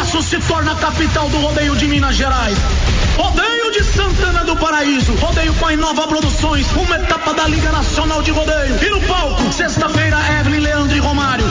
Açu se torna a capital do rodeio de Minas Gerais. Rodeio de Santana do Paraíso. Rodeio com a Inova Produções. Uma etapa